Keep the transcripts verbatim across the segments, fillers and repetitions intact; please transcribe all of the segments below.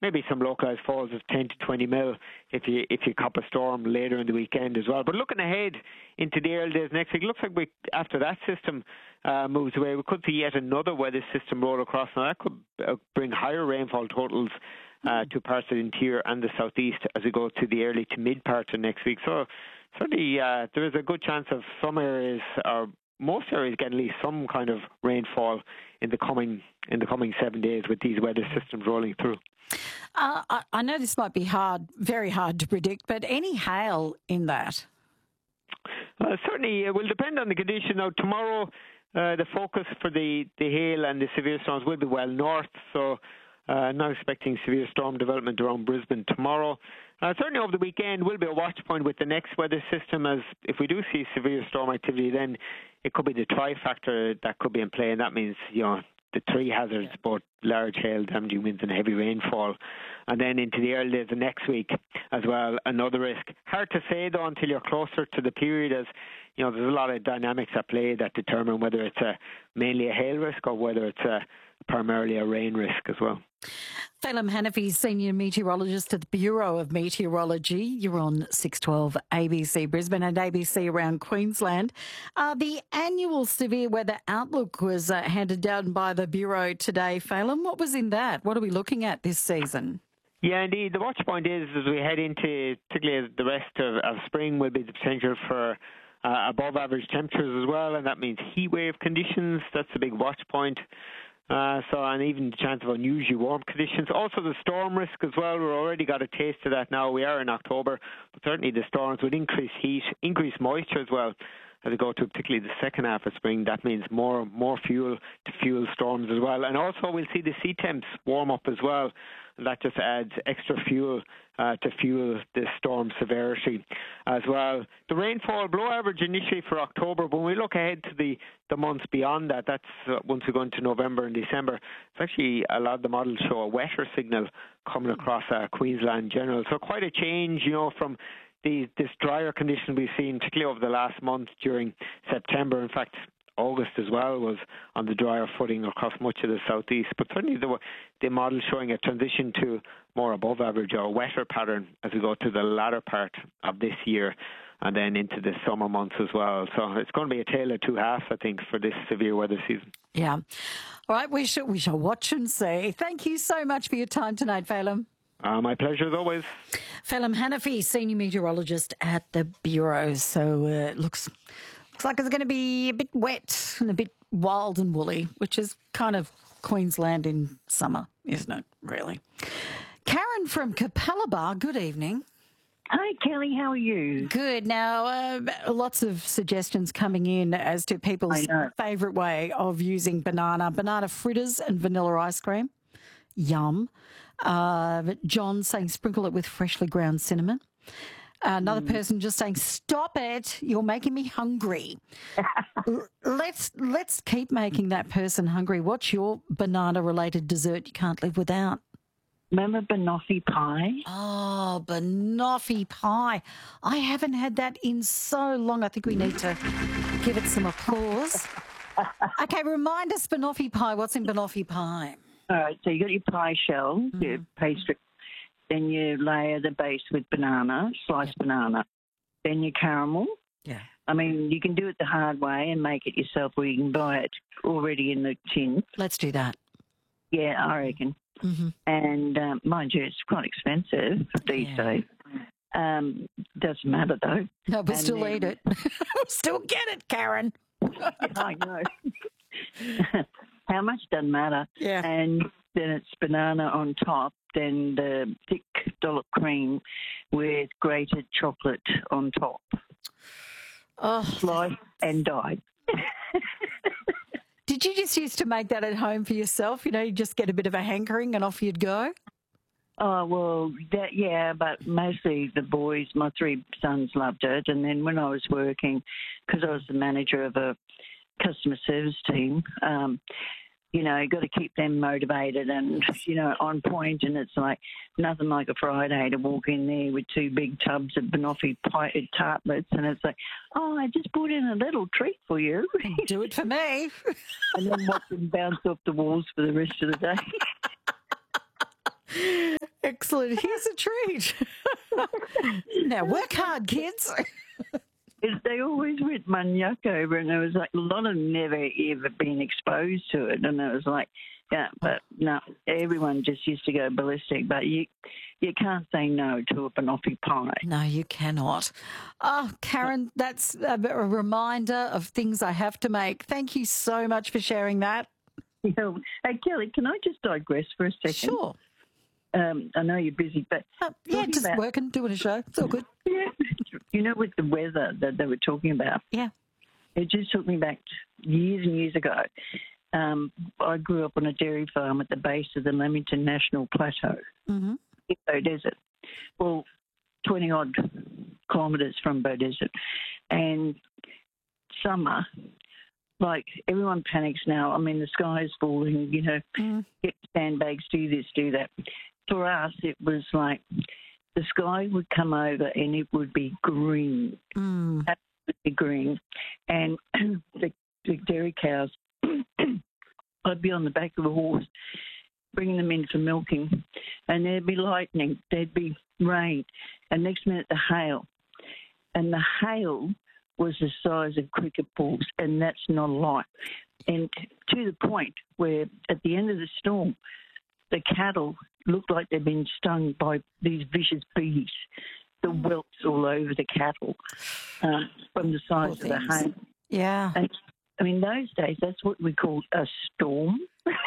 maybe some localised falls of ten to twenty mil if you if you cop a storm later in the weekend as well. But looking ahead into the early days next week, it looks like we, after that system uh, moves away, we could see yet another weather system roll across. Now that could uh, bring higher rainfall totals uh, to parts of the interior and the southeast as we go to the early to mid part of next week. So certainly uh, there is a good chance of some areas, or most areas, getting at least some kind of rainfall in the coming in the coming seven days with these weather systems rolling through. Uh, I, I know this might be hard, very hard to predict, but any hail in that? Uh, certainly, it will depend on the condition. Now, tomorrow, uh, the focus for the, the hail and the severe storms will be well north, so uh, not expecting severe storm development around Brisbane tomorrow. Uh, certainly over the weekend will be a watch point with the next weather system, as if we do see severe storm activity, then it could be the trifactor that could be in play, and that means, you know, the three hazards, both large hail, damaging winds and heavy rainfall. And then into the early days of next week as well, another risk. Hard to say, though, until you're closer to the period, as, you know, there's a lot of dynamics at play that determine whether it's a, mainly a hail risk or whether it's a, primarily a rain risk as well. Phelim Hanafi, Senior Meteorologist at the Bureau of Meteorology. You're on six twelve A B C Brisbane and A B C around Queensland. Uh, the annual severe weather outlook was uh, handed down by the Bureau today, Phelim. What was in that? What are we looking at this season? Yeah, indeed. The watch point is, as we head into, particularly the rest of, of spring, will be the potential for uh, above average temperatures as well, and that means heat wave conditions. That's a big watch point. Uh, so, and even the chance of unusually warm conditions. Also the storm risk as well. We've already got a taste of that now. We are in October, but certainly the storms would increase heat, increase moisture as well as we go to particularly the second half of spring. That means more more fuel to fuel storms as well. And also we'll see the sea temps warm up as well. And that just adds extra fuel uh, to fuel the storm severity as well. The rainfall below average initially for October, but when we look ahead to the, the months beyond that, that's uh, once we go into November and December, it's actually a lot of the models show a wetter signal coming across uh, Queensland in general. So quite a change, you know, from the, this drier condition we've seen, particularly over the last month during September. In fact, August as well was on the drier footing across much of the southeast, but certainly the, the model showing a transition to more above average or wetter pattern as we go to the latter part of this year and then into the summer months as well. So it's going to be a tale of two halves, I think, for this severe weather season. Yeah. All right, we shall, we shall watch and see. Thank you so much for your time tonight, Phelim. Uh, my pleasure as always. Phelim Hanafi, Senior Meteorologist at the Bureau. So uh, it looks... Looks like it's going to be a bit wet and a bit wild and woolly, which is kind of Queensland in summer, isn't it, really? Karen from Capalaba, good evening. Hi, Kelly, how are you? Good. Now, uh, lots of suggestions coming in as to people's favourite way of using banana. Banana fritters and vanilla ice cream. Yum. Uh, John saying sprinkle it with freshly ground cinnamon. Another person just saying, stop it, you're making me hungry. let's let's keep making that person hungry. What's your banana-related dessert you can't live without? Remember banoffee pie? Oh, banoffee pie. I haven't had that in so long. I think we need to give it some applause. Okay, remind us, banoffee pie. What's in banoffee pie? All right, so you got your pie shell, mm. your pastry. Then you layer the base with banana, sliced yeah. banana. Then your caramel. Yeah. I mean, you can do it the hard way and make it yourself, or you can buy it already in the tin. Let's do that. Yeah, I reckon. Mm-hmm. And um, mind you, it's quite expensive these yeah. days. Um, doesn't matter though. No, but and still then, eat it. Still get it, Karen. I know. How much doesn't matter. Yeah. And then it's banana on top. Then the thick dollop cream with grated chocolate on top. Oh, sliced and dyed. Did you just used to make that at home for yourself? You know, you just get a bit of a hankering and off you'd go? Oh, well, that, yeah, but mostly the boys, my three sons loved it. And then when I was working, because I was the manager of a customer service team, um, you know, you got to keep them motivated and, you know, on point. And it's like nothing like a Friday to walk in there with two big tubs of banoffee pie tartlets. And it's like, oh, I just brought in a little treat for you. Do it for me. And then watch them bounce off the walls for the rest of the day. Excellent. Here's a treat. Now, work hard, kids. They always went maniac over, and there was like a lot of them never ever been exposed to it, and it was like, yeah, but no, everyone just used to go ballistic. But you, you can't say no to a banoffee pie. No, you cannot. Oh, Karen, that's a, a reminder of things I have to make. Thank you so much for sharing that. You know, hey Kelly, can I just digress for a second? Sure. Um, I know you're busy, but uh, yeah, just about, working, doing a show. It's all good. Yeah, you know, with the weather that they were talking about. Yeah, it just took me back years and years ago. Um, I grew up on a dairy farm at the base of the Lamington National Plateau, mm-hmm. in Bow Desert. Well, twenty odd kilometres from Bow Desert, and summer. Like, everyone panics now. I mean, the sky is falling, you know, mm. get sandbags, do this, do that. For us, it was like the sky would come over and it would be green, mm. absolutely green. And the, the dairy cows, I'd be on the back of a horse, bringing them in for milking, and there'd be lightning, there'd be rain, and next minute the hail. And the hail was the size of cricket balls, and that's not a lie. And to the point where at the end of the storm, the cattle looked like they'd been stung by these vicious bees. The welts all over the cattle um, from the size of the hail. Yeah. And, I mean, those days, that's what we called a storm.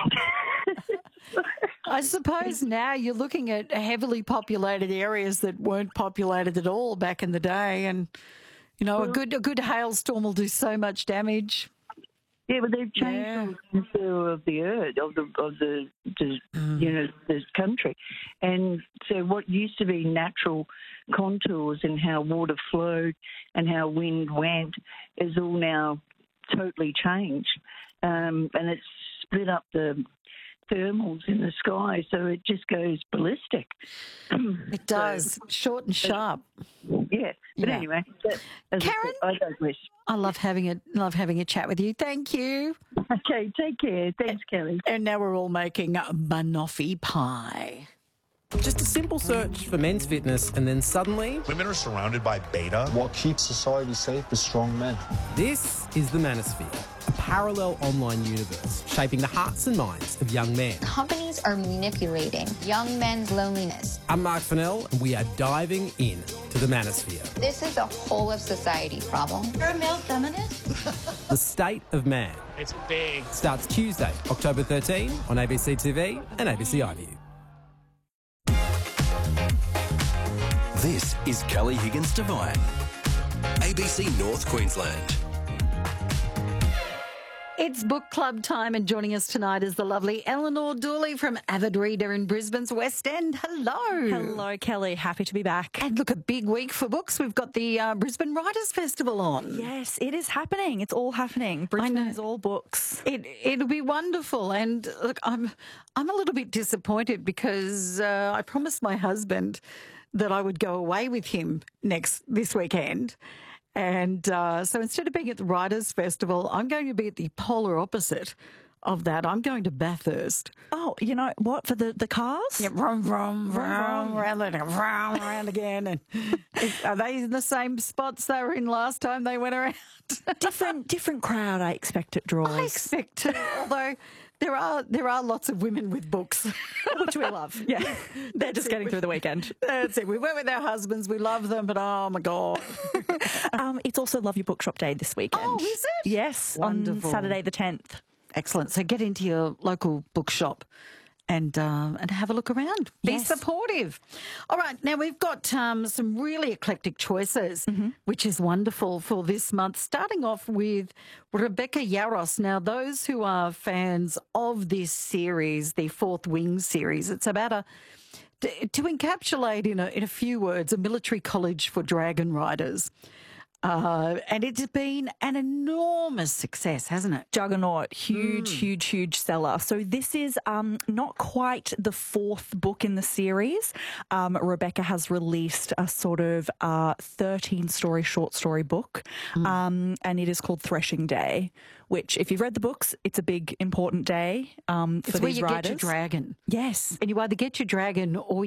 I suppose now you're looking at heavily populated areas that weren't populated at all back in the day, and you know, well, a good a good hailstorm will do so much damage. Yeah, but they've changed yeah. the contour of the earth, of the of the, the mm. you know, the country, and so what used to be natural contours and how water flowed and how wind went is all now totally changed, um, and it's split up the thermals in the sky, so it just goes ballistic. It does, so, short and sharp. Yeah, but yeah. anyway, that, Karen, I, said, I digress. I love having a love having a chat with you. Thank you. Okay, take care. Thanks, Kelly. And now we're all making banoffee pie. Just a simple search for men's fitness, and then suddenly women are surrounded by beta. What keeps society safe is strong men. This is the Manosphere, a parallel online universe shaping the hearts and minds of young men. Companies are manipulating young men's loneliness. I'm Mark Fennell, and we are diving in to the Manosphere. This is a whole of society problem. You're a male feminist? The State of Man. It's big. Starts Tuesday, October thirteenth on A B C T V and A B C iView. This is Kelly Higgins Devine, A B C North Queensland. It's book club time, and joining us tonight is the lovely Eleanor Dooley from Avid Reader in Brisbane's West End. Hello. Hello, Kelly. Happy to be back. And look, a big week for books. We've got the uh, Brisbane Writers' Festival on. Yes, it is happening. It's all happening. Brisbane is all books. It, it'll be wonderful. And look, I'm, I'm a little bit disappointed because uh, I promised my husband that I would go away with him next this weekend. And uh, so instead of being at the Writers' Festival, I'm going to be at the polar opposite of that. I'm going to Bathurst. Oh, you know what? For the, the cars? Yeah, vroom, vroom, vroom, round, vroom, round again. And are they in the same spots they were in last time they went around? different different crowd, I expect it draws. I expect it, although there are there are lots of women with books, which we love. Yeah, they're just getting through the weekend. That's it. We went with our husbands. We love them, but oh my god, um, it's also Love Your Bookshop Day this weekend. Oh, is it? Yes, wonderful. On Saturday the tenth. Excellent. So get into your local bookshop and uh, and have a look around. Be yes. supportive. All right, now we've got um, some really eclectic choices, mm-hmm. which is wonderful for this month. Starting off with Rebecca Yarros. Now, those who are fans of this series, the Fourth Wing series, it's about a to, to encapsulate in a in a few words a military college for dragon riders. Uh, and it's been an enormous success, hasn't it? Juggernaut, huge, mm. huge, huge seller. So this is um, not quite the fourth book in the series. Um, Rebecca has released a sort of uh, thirteen-story short story book, mm. um, and it is called Threshing Day, which, if you've read the books, it's a big, important day um, for it's these where you riders. Get your dragon. Yes. And you either get your dragon or